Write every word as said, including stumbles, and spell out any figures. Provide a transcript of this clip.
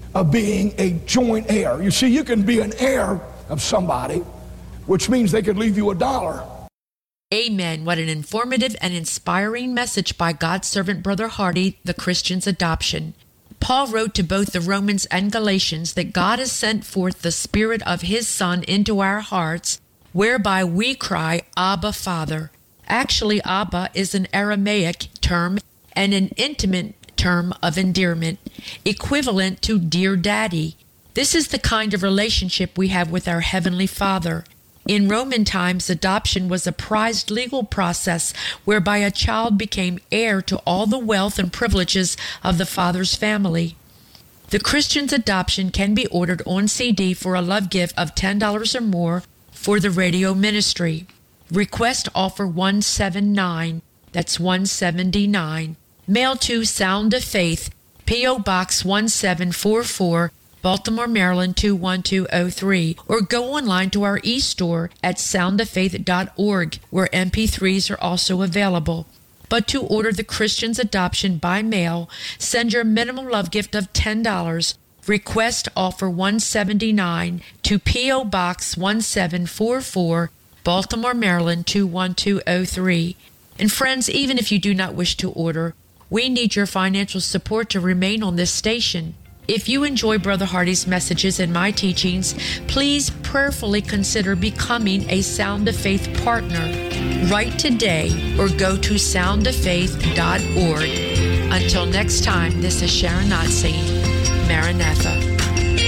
of being a joint heir. You see, you can be an heir of somebody, which means they could leave you a dollar. Amen. What an informative and inspiring message by God's servant Brother Hardy, the Christian's adoption. Paul wrote to both the Romans and Galatians that God has sent forth the Spirit of His Son into our hearts, whereby we cry, Abba, Father. Actually, Abba is an Aramaic term and an intimate term of endearment, equivalent to Dear Daddy. This is the kind of relationship we have with our Heavenly Father. In Roman times, adoption was a prized legal process whereby a child became heir to all the wealth and privileges of the father's family. The Christian's adoption can be ordered on C D for a love gift of ten dollars or more for the radio ministry. Request offer one seventy-nine, that's one seventy-nine. Mail to Sound of Faith, P O. Box one seven four four, Baltimore, Maryland two one two oh three, or go online to our e-store at sound of faith dot org, where M P threes are also available. But to order the Christian's adoption by mail, send your minimum love gift of ten dollars. Request offer one seventy-nine to P O. Box one seven four four, Baltimore, Maryland two one two oh three. And friends, even if you do not wish to order, we need your financial support to remain on this station. If you enjoy Brother Hardy's messages and my teachings, please prayerfully consider becoming a Sound of Faith partner. Write today or go to sound of faith dot org. Until next time, this is Sharon Nazi. Maranatha.